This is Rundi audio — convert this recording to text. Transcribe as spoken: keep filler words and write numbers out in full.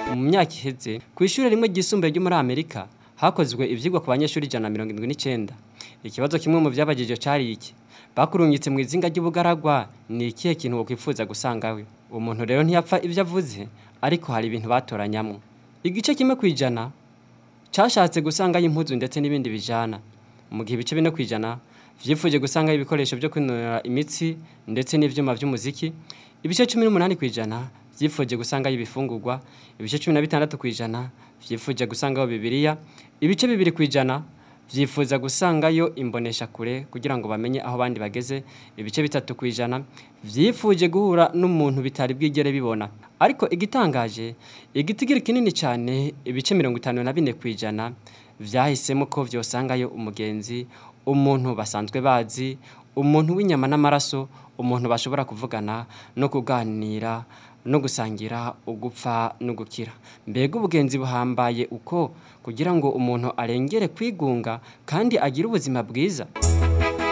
Mu myaka iheze kw'ishure rimwe ryisumbuye ryo muri Amerika hakozwe ivyigwa ku banyeshuri ijana na mirongo indwi n'icenda. Ikibazo kimwe mu vyabajijwe cari iki: bakurungitse mu izinga ry'ubugaragwa, ni ikihe kintu wokwifuza gusangayo? Umuntu rero ntiyapfa ivyo avuze, ariko hari ibintu batoranyamwo. Igice kimwe kwijana cashatse gusangayo impuzu ndetse n'ibindi bijana, mu gihe ibice bine kwijana vyifuje gusangayo ibikoresho vyo kwinonora imitsi ndetse n'ivyuma vy'umuziki. Ibice cumi n'umunani kwijana vyifuje gusangayo ibifungurwa. Ibice cumi na bitandatu kwijana vyifuje gusangayo Bibiliya. Ibice bibiri kwijana vyifuza gusangayo imbonesha kure kugira ngo bamenye aho bandi bageze. Ibice bitatu kwijana vyifuje guhura n'umuntu bitari bwigere bibona. Ariko igitangaje, igitigiri kinini cyane, ibice mirongo itanu na bine kwijana vyahisemo ko vyosangayo umugenzi, umuntu basanzwe bazi, umuntu w'inyama n'amaraso, umuntu bashobora kuvugana no kuganira no gusangira ugupfa no gukira. Mbega ubugenzi buhambaye uko kugira ngo umuntu arengere kwigunga kandi agire ubuzima bwiza.